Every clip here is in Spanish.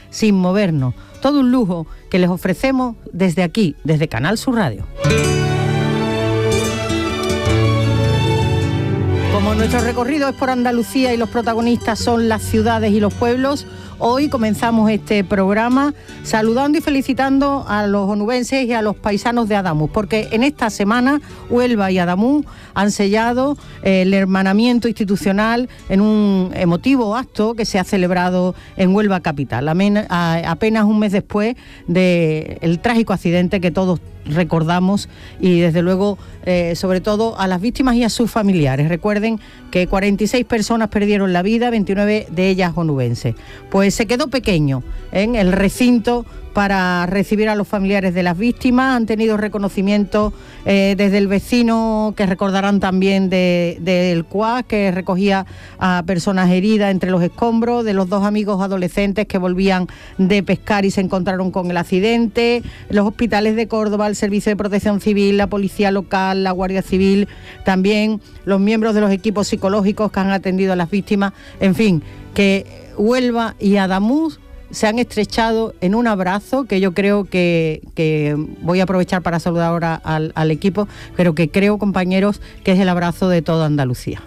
sin movernos. Todo un lujo que les ofrecemos desde aquí, desde Canal Sur Radio. Como nuestro recorrido es por Andalucía y los protagonistas son las ciudades y los pueblos, hoy comenzamos este programa saludando y felicitando a los onubenses y a los paisanos de Adamuz, porque en esta semana Huelva y Adamuz han sellado el hermanamiento institucional en un emotivo acto que se ha celebrado en Huelva capital, apenas un mes después del trágico accidente que todos recordamos, y desde luego sobre todo a las víctimas y a sus familiares. Recuerden que 46 personas perdieron la vida, 29 de ellas onubenses. Pues se quedó pequeño en el recinto para recibir a los familiares de las víctimas. Han tenido reconocimiento desde el vecino, que recordarán también del CUAS, que recogía a personas heridas entre los escombros, de los dos amigos adolescentes que volvían de pescar y se encontraron con el accidente, los hospitales de Córdoba, el Servicio de Protección Civil, la Policía Local, la Guardia Civil, también los miembros de los equipos psicológicos que han atendido a las víctimas. En fin, que Huelva y Adamuz se han estrechado en un abrazo que yo creo que voy a aprovechar para saludar ahora al equipo, pero que creo, compañeros, que es el abrazo de toda Andalucía.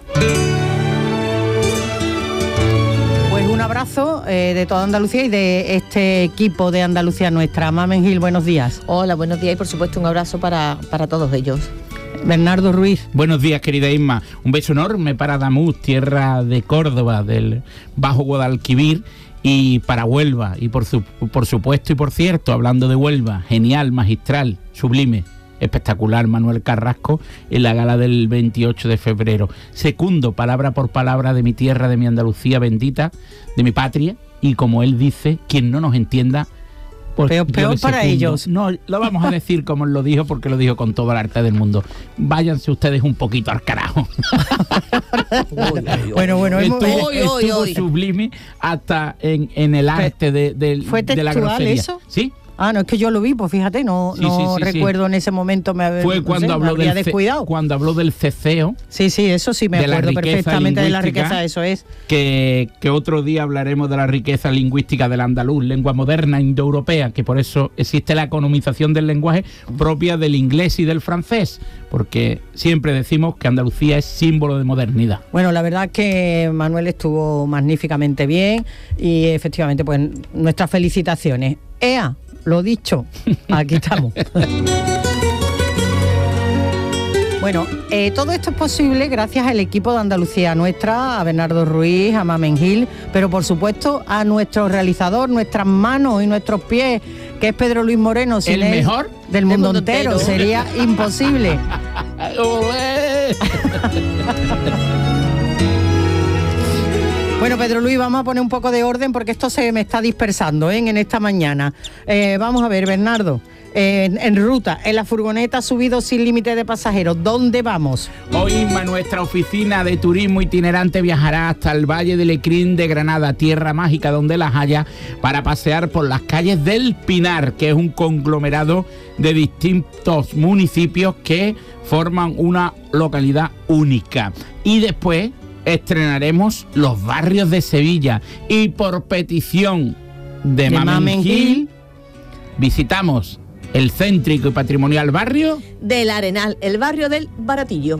Pues un abrazo de toda Andalucía y de este equipo de Andalucía Nuestra. Mamen Gil, buenos días. Hola, buenos días, y por supuesto un abrazo para todos ellos. Bernardo Ruiz. Buenos días, querida Isma. Un beso enorme para Adamuz, tierra de Córdoba, del Bajo Guadalquivir, y para Huelva, y por supuesto y por cierto, hablando de Huelva, genial, magistral, sublime, espectacular Manuel Carrasco en la gala del 28 de febrero. Secundo, palabra por palabra, de mi tierra, de mi Andalucía bendita, de mi patria, y como él dice, quien no nos entienda, pues peor para ellos. No, lo vamos a decir como él lo dijo, porque lo dijo con todo el arte del mundo. Váyanse ustedes un poquito al carajo. Bueno, estuvo sublime hasta en el arte de ¿Fue textual de la grosería. Eso? Sí. Ah, no, es que yo lo vi, pues fíjate, no recuerdo en ese momento. Fue cuando habló del ceceo. Sí, eso sí me acuerdo perfectamente de la riqueza, eso es. Que otro día hablaremos de la riqueza lingüística del andaluz, lengua moderna indoeuropea, que por eso existe la economización del lenguaje propia del inglés y del francés, porque siempre decimos que Andalucía es símbolo de modernidad. Bueno, la verdad es que Manuel estuvo magníficamente bien y efectivamente, pues nuestras felicitaciones. ¡Ea! Lo dicho, aquí estamos. Bueno, todo esto es posible gracias al equipo de Andalucía Nuestra, a Bernardo Ruiz, a Mamen Gil, pero por supuesto a nuestro realizador, nuestras manos y nuestros pies, que es Pedro Luis Moreno. El mejor del mundo entero. Sería imposible. Bueno, Pedro Luis, vamos a poner un poco de orden porque esto se me está dispersando en esta mañana. Vamos a ver, Bernardo, en ruta, en la furgoneta subido sin límite de pasajeros, ¿dónde vamos? Hoy, Isma, nuestra oficina de turismo itinerante viajará hasta el Valle del Lecrín de Granada, tierra mágica donde las haya, para pasear por las calles del Pinar, que es un conglomerado de distintos municipios que forman una localidad única. Y después estrenaremos los barrios de Sevilla, y por petición de Mamen Gil visitamos el céntrico y patrimonial barrio del Arenal, el barrio del Baratillo.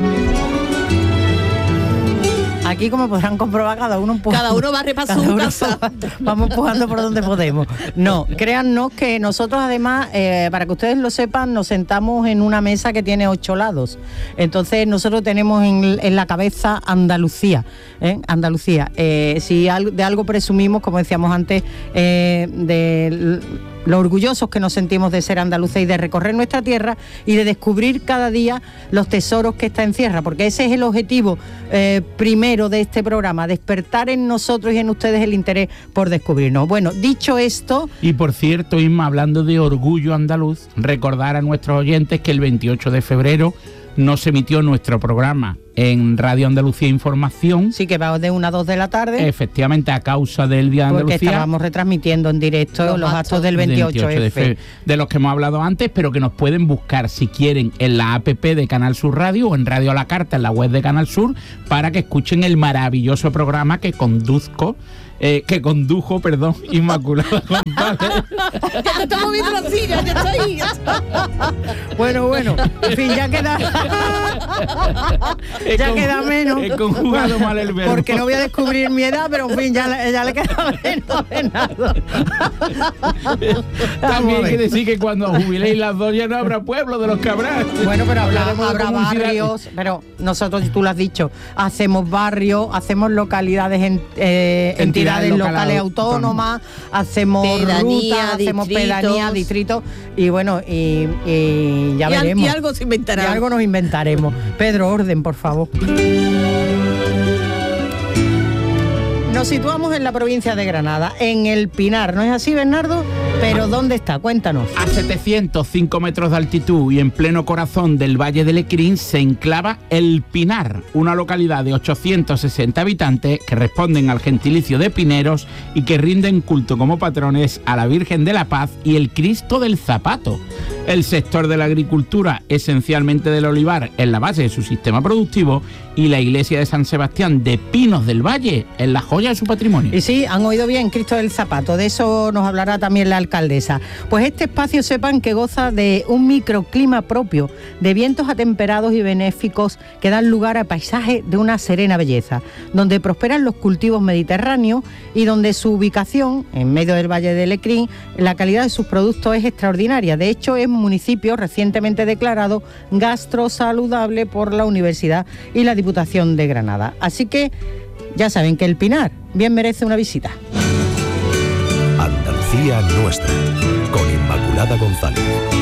Aquí, como podrán comprobar, cada uno barre para su casa. Vamos empujando por donde podemos. No, créannos que nosotros además, para que ustedes lo sepan, nos sentamos en una mesa que tiene 8 lados. Entonces nosotros tenemos en la cabeza Andalucía. Andalucía. Si de algo presumimos, como decíamos antes, de lo orgullosos que nos sentimos de ser andaluces y de recorrer nuestra tierra y de descubrir cada día los tesoros que esta encierra, porque ese es el objetivo primero de este programa, despertar en nosotros y en ustedes el interés por descubrirnos. Bueno, dicho esto... Y por cierto, Isma, hablando de orgullo andaluz, recordar a nuestros oyentes que el 28 de febrero no se emitió nuestro programa en Radio Andalucía Información. Sí, que va de 1 a 2 de la tarde. Efectivamente, a causa del Día de Andalucía. Porque estábamos retransmitiendo en directo los actos del 28F. De los que hemos hablado antes, pero que nos pueden buscar, si quieren, en la app de Canal Sur Radio o en Radio a la Carta, en la web de Canal Sur, para que escuchen el maravilloso programa que conduzco que condujo, perdón, Inmaculada González. Ya te tomo mi trocilla, ya estoy. Bueno, en fin, ya queda queda menos. He conjugado mal el verbo. Porque no voy a descubrir mi edad, pero en fin, ya le queda menos de nada. También hay que decir que cuando jubiléis las dos ya no habrá pueblo de los que habrá. Bueno, pero habrá comunidades. barrios, pero nosotros, tú lo has dicho, hacemos barrios, hacemos localidades, entidades locales autónomas, hacemos pedanía, rutas, hacemos distritos. pedanías, distritos, y bueno, y ya veremos. Y algo se inventará. Y algo nos inventaremos. Pedro, orden, por favor. Nos situamos en la provincia de Granada, en el Pinar, ¿no es así, Bernardo? Pero ¿dónde está? Cuéntanos. A 705 metros de altitud y en pleno corazón del Valle del Lecrín se enclava El Pinar, una localidad de 860 habitantes que responden al gentilicio de pineros y que rinden culto como patrones a la Virgen de la Paz y el Cristo del Zapato. El sector de la agricultura, esencialmente del olivar, es la base de su sistema productivo, y la iglesia de San Sebastián de Pinos del Valle es la joya de su patrimonio. Y sí, han oído bien, Cristo del Zapato, de eso nos hablará también la alcaldesa. Pues este espacio, sepan que goza de un microclima propio, de vientos atemperados y benéficos que dan lugar a paisajes de una serena belleza, donde prosperan los cultivos mediterráneos y donde su ubicación, en medio del Valle del Lecrín, la calidad de sus productos es extraordinaria. De hecho, es un municipio recientemente declarado gastrosaludable por la Universidad y la Diputación de Granada. Así que ya saben que El Pinar bien merece una visita. Andalucía nuestra, con Inmaculada González.